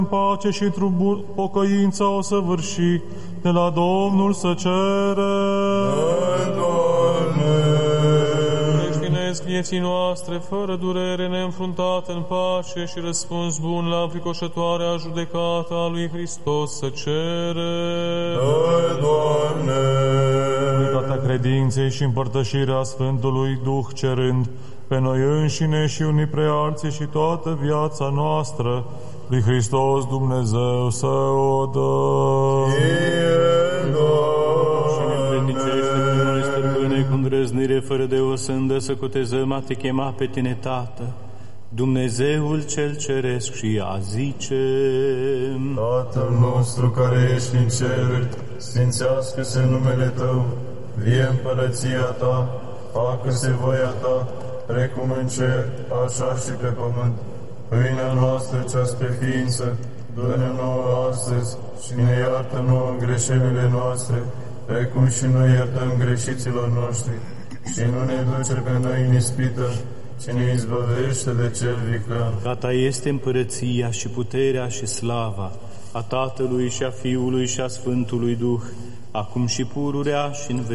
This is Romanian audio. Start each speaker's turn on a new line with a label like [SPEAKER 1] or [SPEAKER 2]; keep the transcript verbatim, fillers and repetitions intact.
[SPEAKER 1] în pace și într-o pocăința o săvârși, de la Domnul să cere. Creștinesc vieții noastre, fără durere, neînfruntat în pace și răspuns bun la înfricoșătoarea judecată a lui Hristos să cere. Unitatea credinței și împărtășirea Sfântului Duh cerând, pe noi înșine și unii pre alții și toată viața noastră, lui Hristos Dumnezeu să o dă.
[SPEAKER 2] Și ne vrednicește pe noi, stăpâne, cu îndrăznire fără de o sândă, să cutezăm a te chema pe tine, Tată, Dumnezeul cel ceresc, și a zice:
[SPEAKER 3] Tatăl nostru care ești în ceruri, sfințească-se numele Tău, vie împărăția Ta, facă-se voia Ta, precum în cer, așa și pe pământ. Pâinea noastră cea spre ființă, dă-ne nouă astăzi și ne iartă nouă greșelile noastre, precum și noi iertăm greșiților noștri. Și nu ne duce pe noi în ispită, ci ne izbăvește de cel viclean.
[SPEAKER 2] A Ta este împărăția și puterea și slava a Tatălui și a Fiului și a Sfântului Duh, acum și pururea și în